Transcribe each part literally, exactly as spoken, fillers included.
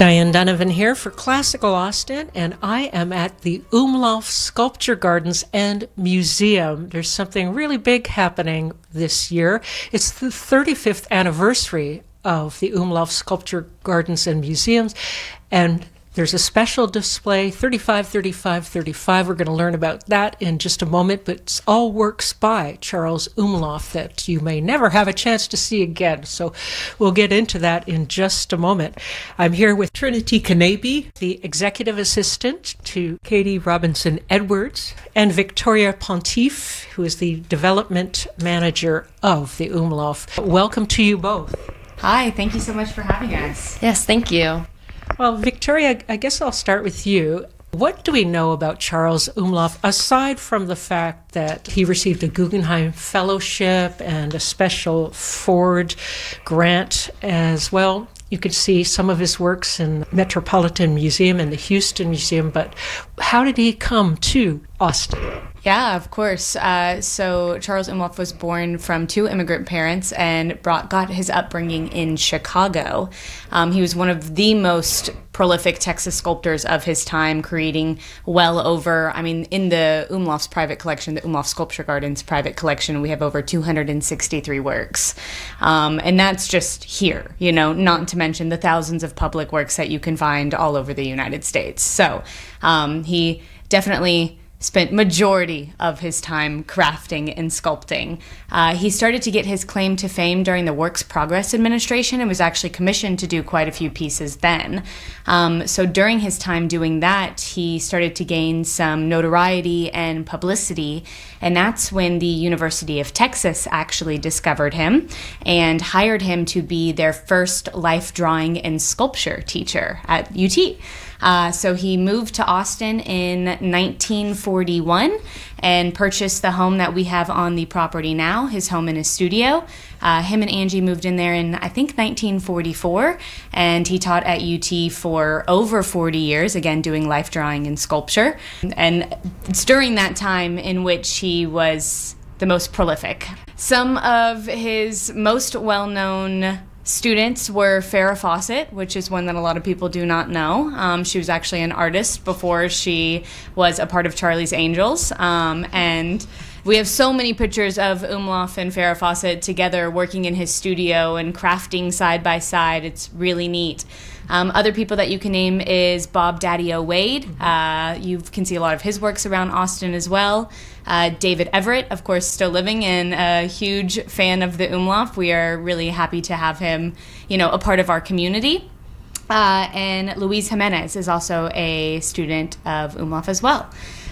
Diane Donovan here for Classical Austin, and I am at the Umlauf Sculpture Gardens and Museum. There's something really big happening this year. It's the thirty-fifth anniversary of the Umlauf Sculpture Gardens and Museums, and there's a special display, thirty-five, thirty-five, thirty-five. We're going to learn about that in just a moment, but it's all works by Charles Umlauf that you may never have a chance to see again. So we'll get into that in just a moment. I'm here with Trinity Knabe, the executive assistant to Katie Robinson Edwards, and Victoria Pontiff, who is the development manager of the Umlauf. Welcome to you both. Hi, thank you so much for having us. Yes, thank you. Well, Victoria, I guess I'll start with you. What do we know about Charles Umlauf, aside from the fact that he received a Guggenheim Fellowship and a special Ford grant as well? You could see some of his works in the Metropolitan Museum and the Houston Museum, but how did he come to Austin? Yeah, of course. Uh, so Charles Umlauf was born from two immigrant parents and brought, got his upbringing in Chicago. Um, he was one of the most prolific Texas sculptors of his time, creating well over, I mean, in the Umlauf's private collection, the Umlauf Sculpture Gardens private collection, we have over two hundred sixty-three works. Um, and that's just here, you know, not to mention the thousands of public works that you can find all over the United States. So um, he definitely spent majority of his time crafting and sculpting. Uh, he started to get his claim to fame during the Works Progress Administration and was actually commissioned to do quite a few pieces then. Um, so during his time doing that, he started to gain some notoriety and publicity, and that's when the University of Texas actually discovered him and hired him to be their first life drawing and sculpture teacher at U T. Uh, so he moved to Austin in nineteen forty-one and purchased the home that we have on the property now, his home and his studio. Uh, him and Angie moved in there in, I think, nineteen forty-four, and he taught at U T for over forty years, again, doing life drawing and sculpture. And it's during that time in which he was the most prolific. Some of his most well-known students were Farrah Fawcett, which is one that a lot of people do not know. Um, she was actually an artist before she was a part of Charlie's Angels. Um, and we have so many pictures of Umlauf and Farrah Fawcett together working in his studio and crafting side by side. It's really neat. Um, other people that you can name is Bob Daddy-O Wade. Uh, you can see a lot of his works around Austin as well. Uh, David Everett, of course, still living and a huge fan of the Umlauf. We are really happy to have him, you know, a part of our community. Uh, and Luis Jimenez is also a student of Umlauf as well.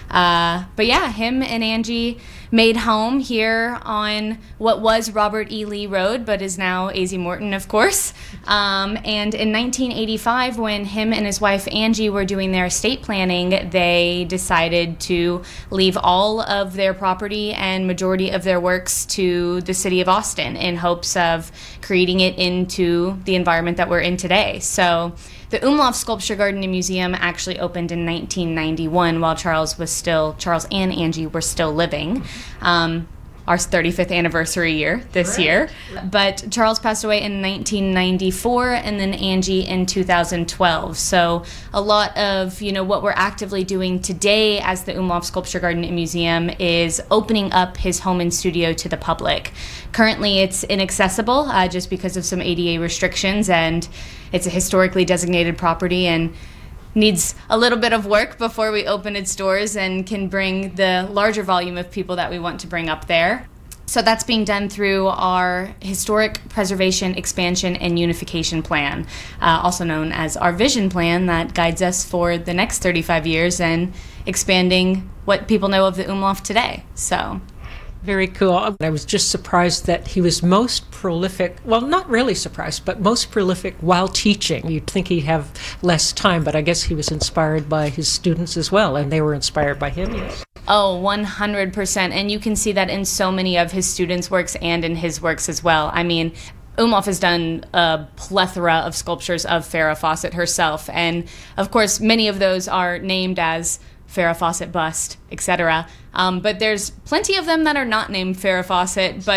Uh, but yeah, him and Angie made home here on what was Robert E. Lee Road, but is now A Z Morton, of course. Um, and in nineteen eighty-five, when him and his wife Angie were doing their estate planning, they decided to leave all of their property and majority of their works to the city of Austin in hopes of creating it into the environment that we're in today. So the Umlauf Sculpture Garden and Museum actually opened in nineteen ninety-one while Charles was still, Charles and Angie were still living. Um, our thirty-fifth anniversary year this Correct. year. But Charles passed away in nineteen ninety-four and then Angie in two thousand twelve. So a lot of, you know, what we're actively doing today as the Umlauf Sculpture Garden and Museum is opening up his home and studio to the public. Currently it's inaccessible uh, just because of some A D A restrictions, and it's a historically designated property and needs a little bit of work before we open its doors and can bring the larger volume of people that we want to bring up there. So that's being done through our Historic Preservation, Expansion, and Unification Plan, uh, also known as our Vision Plan that guides us for the next thirty-five years and expanding what people know of the Umlauf today. So. Very cool. I was just surprised that he was most prolific, well, not really surprised, but most prolific while teaching. You'd think he'd have less time, but I guess he was inspired by his students as well, and they were inspired by him, yes. Oh, one hundred percent. And you can see that in so many of his students' works and in his works as well. I mean, Umlauf has done a plethora of sculptures of Farrah Fawcett herself, and of course, many of those are named as Farrah Fawcett bust, et cetera. Um, but there's plenty of them that are not named Farrah Fawcett, but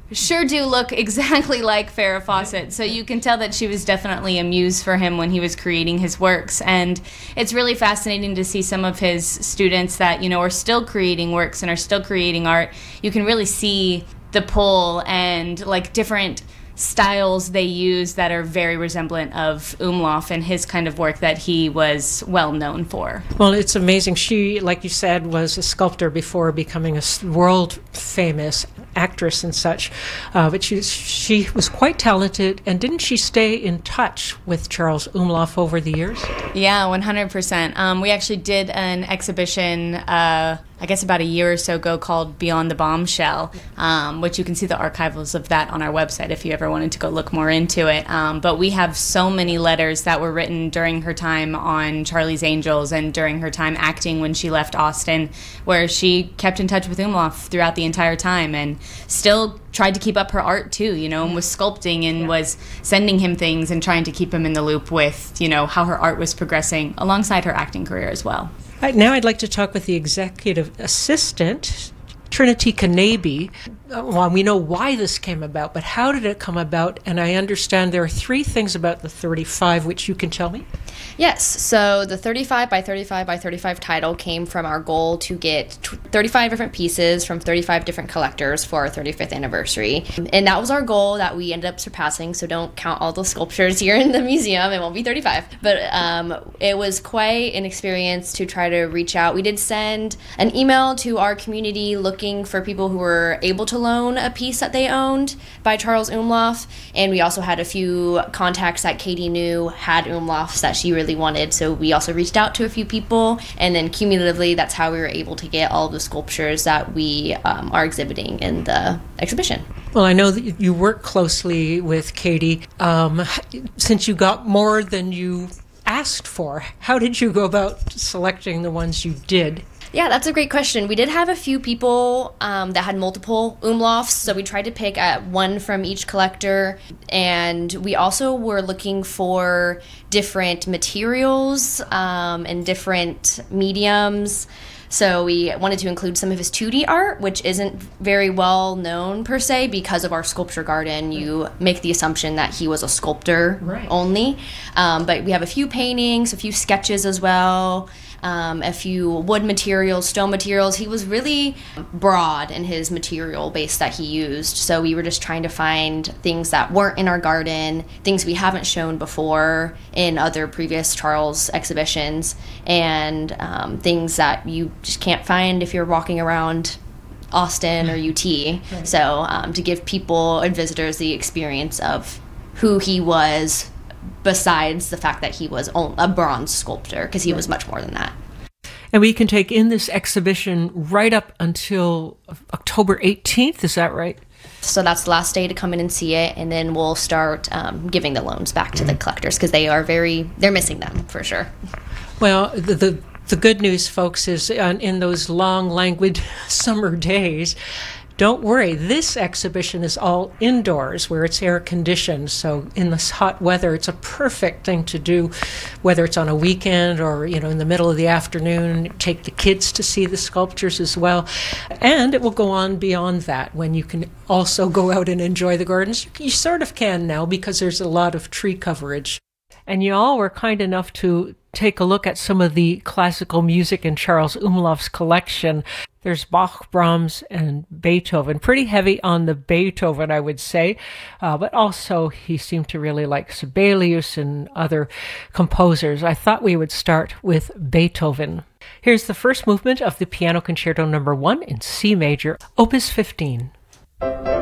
sure do look exactly like Farrah Fawcett. So you can tell that she was definitely a muse for him when he was creating his works. And it's really fascinating to see some of his students that, you know, are still creating works and are still creating art. You can really see the pull and like different styles they use that are very resemblant of Umlauf and his kind of work that he was well known for. Well, it's amazing. She, like you said, was a sculptor before becoming a world famous actress and such, uh, but she she was quite talented. And didn't she stay in touch with Charles Umlauf over the years? Yeah, one hundred percent. Um, we actually did an exhibition, uh, I guess about a year or so ago, called Beyond the Bombshell, um, which you can see the archivals of that on our website if you ever wanted to go look more into it. Um, but we have so many letters that were written during her time on Charlie's Angels and during her time acting when she left Austin, where she kept in touch with Umlauf throughout the entire time and still tried to keep up her art too, you know, and was sculpting and yeah. was sending him things and trying to keep him in the loop with, you know, how her art was progressing alongside her acting career as well. Right, now I'd like to talk with the executive assistant, Trinity Kanabe. Well, we know why this came about, but how did it come about? And I understand there are three things about the thirty-five which you can tell me. Yes, so the thirty-five by thirty-five by thirty-five title came from our goal to get thirty-five different pieces from thirty-five different collectors for our thirty-fifth anniversary. And that was our goal that we ended up surpassing, so don't count all the sculptures here in the museum, it won't be thirty-five. But um, it was quite an experience to try to reach out. We did send an email to our community looking for people who were able to loan a piece that they owned by Charles Umlauf, and we also had a few contacts that Katie knew had Umlaufs that she really wanted, so we also reached out to a few people, and then cumulatively that's how we were able to get all of the sculptures that we um, are exhibiting in the exhibition. Well, I know that you work closely with Katie. Um, since you got more than you asked for, how did you go about selecting the ones you did? Yeah, that's a great question. We did have a few people um, that had multiple Umlaufs, so we tried to pick at one from each collector, and we also were looking for different materials um, and different mediums. So we wanted to include some of his two D art, which isn't very well known per se because of our sculpture garden. You make the assumption that he was a sculptor right. only. Um, but we have a few paintings, a few sketches as well, um, a few wood materials, stone materials. He was really broad in his material base that he used. So we were just trying to find things that weren't in our garden, things we haven't shown before in other previous Charles exhibitions, and um, things that you just can't find if you're walking around Austin or U T. Right. So um, to give people and visitors the experience of who he was besides the fact that he was a bronze sculptor, because he right. was much more than that. And we can take in this exhibition right up until October eighteenth, is that right? So that's the last day to come in and see it, and then we'll start um, giving the loans back to the collectors because they are very, they're missing them for sure. Well, the, the The good news, folks, is uh, in those long, languid summer days, don't worry. This exhibition is all indoors where it's air conditioned. So in this hot weather, it's a perfect thing to do, whether it's on a weekend or, you know, in the middle of the afternoon. Take the kids to see the sculptures as well. And it will go on beyond that when you can also go out and enjoy the gardens. You sort of can now because there's a lot of tree coverage. And you all were kind enough to take a look at some of the classical music in Charles Umlauf's collection. There's Bach, Brahms, and Beethoven. Pretty heavy on the Beethoven, I would say, uh, but also he seemed to really like Sibelius and other composers. I thought we would start with Beethoven. Here's the first movement of the Piano Concerto Number One in C major, Opus fifteen.